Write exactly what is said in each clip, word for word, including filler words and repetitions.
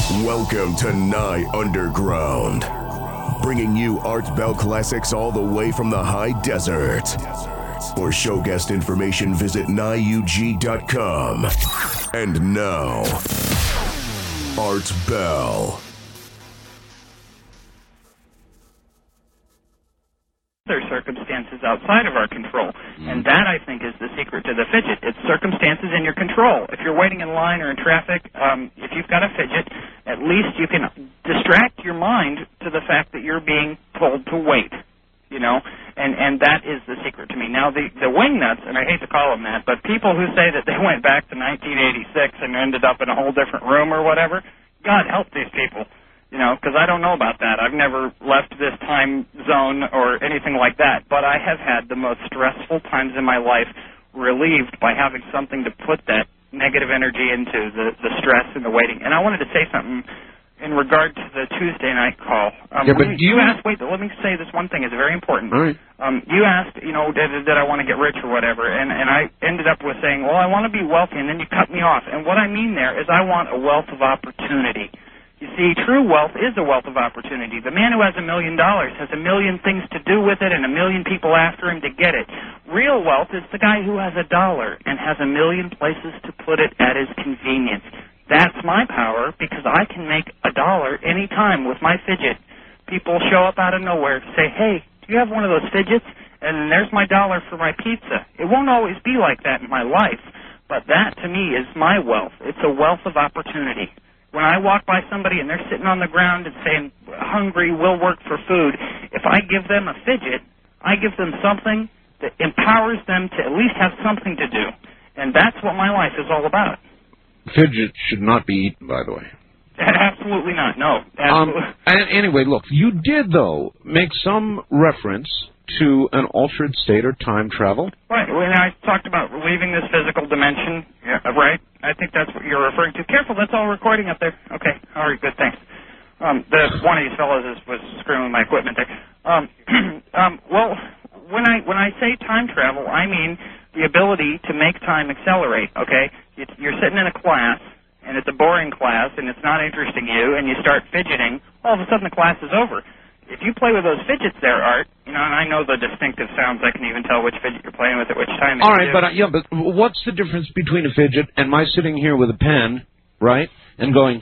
Welcome to Nye Underground, bringing you Art Bell classics all the way from the high desert. For show guest information, visit nye u g dot com. And now, Art Bell. Other circumstances outside of our control. And that, I think, is the secret to the fidget. It's circumstances in your control. If you're waiting in line or in traffic, um, if you've got a fidget, at least you can distract your mind to the fact that you're being told to wait, you know, and, and that is the secret to me. Now, the, the wingnuts, and I hate to call them that, but people who say that they went back to nineteen eighty-six and ended up in a whole different room or whatever, God help these people. You know, because I don't know about that. I've never left this time zone or anything like that. But I have had the most stressful times in my life relieved by having something to put that negative energy into, the, the stress and the waiting. And I wanted to say something in regard to the Tuesday night call. Um, yeah, but you, you asked, wait, let me say this one thing. It's very important. All right. Um, you asked, you know, did, did I want to get rich or whatever, and, and I ended up with saying, well, I want to be wealthy, and then you cut me off. And what I mean there is I want a wealth of opportunity. You see, true wealth is a wealth of opportunity. The man who has a million dollars has a million things to do with it and a million people after him to get it. Real wealth is the guy who has a dollar and has a million places to put it at his convenience. That's my power because I can make a dollar any time with my fidget. People show up out of nowhere, say, hey, do you have one of those fidgets? And there's my dollar for my pizza. It won't always be like that in my life, but that to me is my wealth. It's a wealth of opportunity. When I walk by somebody and they're sitting on the ground and saying, hungry, will work for food, if I give them a fidget, I give them something that empowers them to at least have something to do. And that's what my life is all about. Fidget should not be eaten, by the way. Absolutely not, no. Absolutely. Um, and anyway, look, you did, though, make some reference to an altered state or time travel. Right. When I talked about leaving this physical dimension, yeah, right? I think that's what you're referring to. Careful, that's all recording up there. Okay. All right, good, thanks. Um, the one of these fellows is, was screwing with my equipment there. Um, um, well, when I when I say time travel, I mean the ability to make time accelerate, okay? You're sitting in a class, and it's a boring class, and it's not interesting you, and you start fidgeting, all of a sudden the class is over. If you play with those fidgets there, Art, you know, and I know the distinctive sounds, I can even tell which fidget you're playing with at which time. All right, but uh, yeah, but what's the difference between a fidget and my sitting here with a pen, right, and going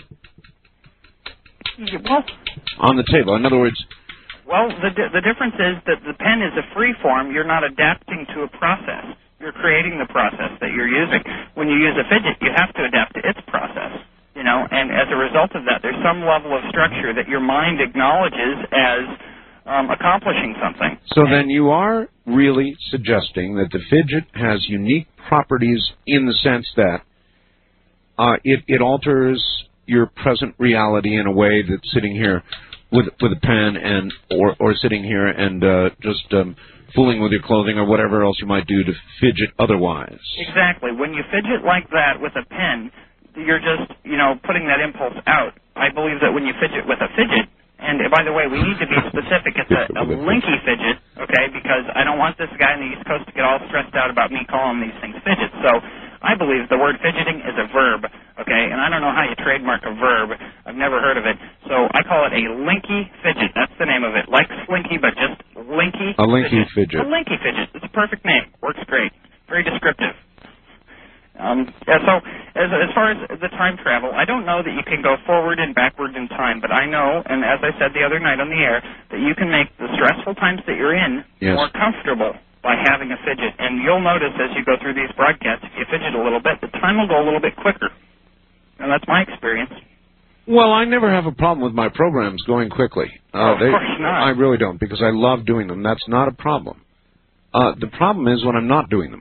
well, on the table? In other words, well, the di- the difference is that the pen is a free form. You're not adapting to a process. You're creating the process that you're using. When you use a fidget, you have to adapt to its process. You know, and as a result of that, there's some level of structure that your mind acknowledges as um, accomplishing something. So then you are really suggesting that the fidget has unique properties in the sense that uh, it, it alters your present reality in a way that sitting here with with a pen and or, or sitting here and uh, just um, fooling with your clothing or whatever else you might do to fidget otherwise. Exactly. When you fidget like that with a pen, you're just, you know, putting that impulse out. I believe that when you fidget with a fidget, and by the way, we need to be specific, it's a, a linky fidget, okay, because I don't want this guy on the East Coast to get all stressed out about me calling these things fidgets. So I believe the word fidgeting is a verb, okay, and I don't know how you trademark a verb. I've never heard of it. So I call it a linky fidget. That's the name of it. Like slinky, but just linky A linky fidget. fidget. A linky fidget. It's a perfect name. Works great. Very descriptive. Um, yeah, so as, as far as the time travel, I don't know that you can go forward and backward in time, but I know, and as I said the other night on the air, that you can make the stressful times that you're in yes. more comfortable by having a fidget. And you'll notice as you go through these broadcasts, if you fidget a little bit, the time will go a little bit quicker. And that's my experience. Well, I never have a problem with my programs going quickly. oh, Uh, of they, course not. I really don't, because I love doing them. That's not a problem. Uh, the problem is when I'm not doing them.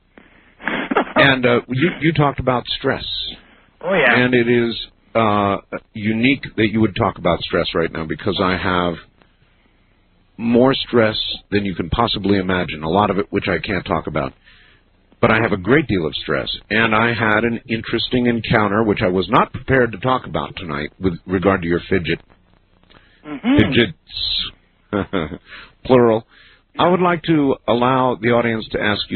And uh, you, you talked about stress. Oh, yeah. And it is uh, unique that you would talk about stress right now because I have more stress than you can possibly imagine, a lot of it which I can't talk about. But I have a great deal of stress. And I had an interesting encounter, which I was not prepared to talk about tonight with regard to your fidget. Mm-hmm. Fidgets, plural. I would like to allow the audience to ask you